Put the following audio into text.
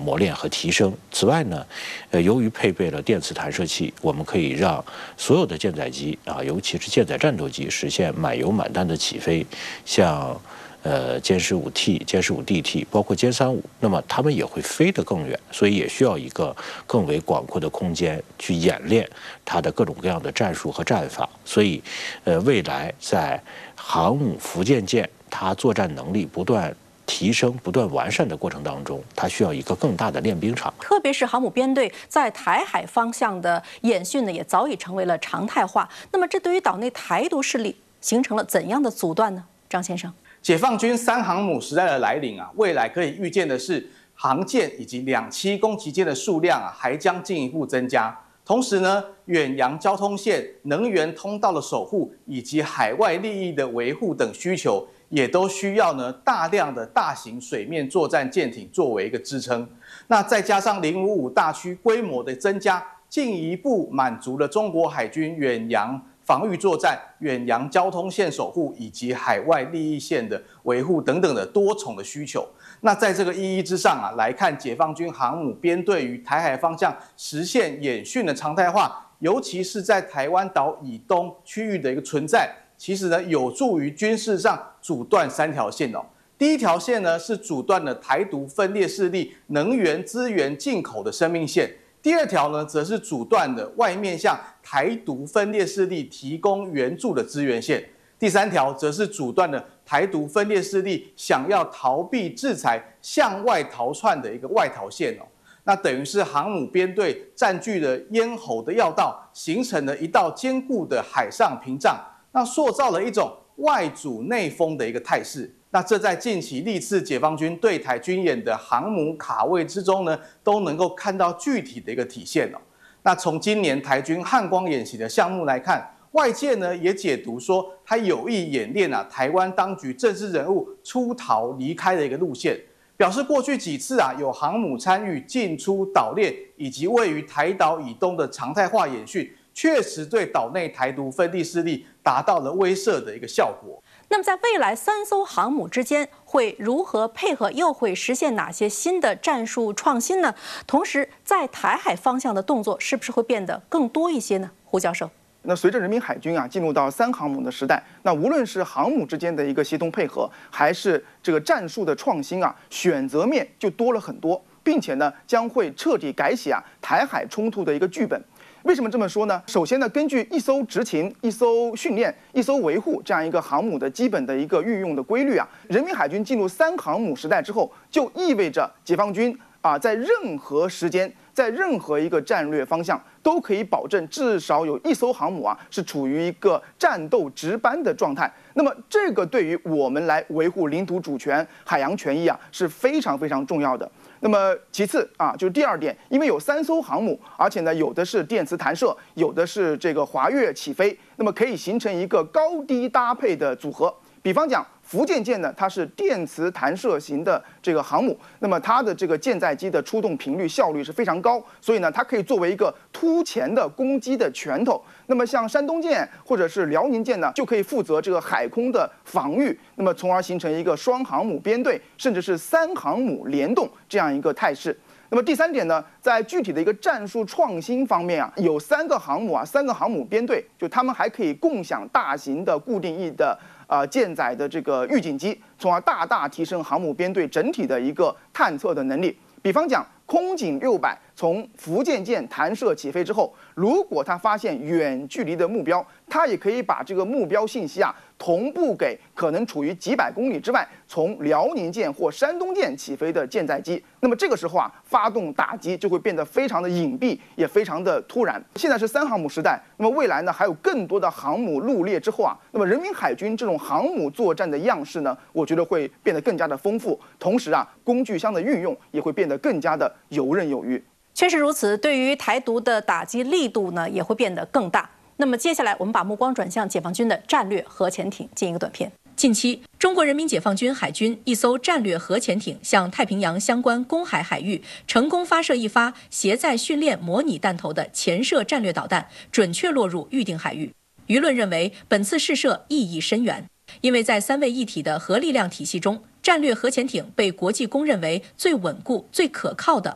磨练和提升。此外呢，由于配备了电磁弹射器，我们可以让所有的舰载机尤其是舰载战斗机实现满油满弹的起飞，像歼15T、歼15DT，包括歼35，那么它们也会飞得更远，所以也需要一个更为广阔的空间去演练它的各种各样的战术和战法。所以，未来在航母福建舰它作战能力不断提升、不断完善的过程当中，它需要一个更大的练兵场。 特别是航母编队在台海方向的演训呢，也早已成为了常态化。那么，这对于岛内台独势力形成了怎样的阻断呢？张先生。 解放军3航母时代的来临未来可以预见的是，航舰以及两栖攻击舰的数量还将进一步增加。同时呢，远洋交通线、能源通道的守护以及海外利益的维护等需求，也都需要大量的大型水面作战舰艇作为一个支撑。那再加上055大区规模的增加，进一步满足了中国海军远洋防御作战、远洋交通线守护以及海外利益线的维护等等的多重的需求。那在这个意义之上来看，解放军航母编队于台海方向实现演训的常态化，尤其是在台湾岛以东区域的一个存在，其实有助于军事上阻断3条线第一条线是阻断了台独分裂势力能源资源进口的生命线。第2条则是阻断了外面向台独分裂势力提供援助的资源线。第3条则是阻断了台独分裂势力想要逃避制裁、向外逃窜的一个外逃线那等于是航母编队占据了咽喉的要道，形成了一道坚固的海上屏障，那塑造了一种外阻内封的一个态势。那这在近期历次解放军对台军演的航母卡位之中都能够看到具体的一个体现那从今年台军汉光演习的项目来看，外界也解读说，他有意演练台湾当局政治人物出逃离开的一个路线，表示过去几次有航母参与进出岛链以及位于台岛以东的常态化演训，确实对岛内台独分裂势力达到了威慑的一个效果。 那么，在未来3艘航母之间会如何配合，又会实现哪些新的战术创新呢？同时，在台海方向的动作是不是会变得更多一些呢？胡教授。 那随着人民海军进入到3航母的时代，那无论是航母之间的一个协同配合，还是这个战术的创新选择面就多了很多，并且将会彻底改写台海冲突的一个剧本。为什么这么说呢？首先根据一艘执勤、一艘训练、一艘维护这样一个航母的基本的一个运用的规律人民海军进入3航母时代之后，就意味着解放军在任何时间、在任何一个战略方向都可以保证至少有1艘航母是处于一个战斗值班的状态。那么这个对于我们来维护领土主权、海洋权益是非常非常重要的。那么其次就是第2点，因为有3艘航母，而且有的是电磁弹射，有的是这个滑跃起飞，那么可以形成一个高低搭配的组合。比方讲，福建舰它是电磁弹射型的这个航母，那么它的这个舰载机的出动频率效率是非常高，所以它可以作为一个突前的攻击的拳头。那么像山东舰或者是辽宁舰就可以负责这个海空的防御，那么从而形成一个双航母编队，甚至是3航母联动这样一个态势。那么第3点在具体的一个战术创新方面有3个航母3个航母编队，就他们还可以共享大型的固定翼的舰载的这个预警机，从而大大提升航母编队整体的一个探测的能力。比方讲，空警600从福建舰弹射起飞之后，如果它发现远距离的目标，它也可以把这个目标信息同步给可能处于几百公里之外，从辽宁舰或山东舰起飞的舰载机。那么这个时候发动打击就会变得非常的隐蔽，也非常的突然。现在是3航母时代，那么未来还有更多的航母入列之后那么人民海军这种航母作战的样式我觉得会变得更加的丰富，同时工具箱的运用也会变得更加的游刃有余。 确实如此，对于台独的打击力度也会变得更大。那么接下来我们把目光转向解放军的战略核潜艇，进一个短片。近期，中国人民解放军海军一艘战略核潜艇向太平洋相关公海海域成功发射一发携载训练模拟弹头的潜射战略导弹，准确落入预定海域。舆论认为，本次试射意义深远，因为在3位一体的核力量体系中，战略核潜艇被国际公认为最稳固、最可靠的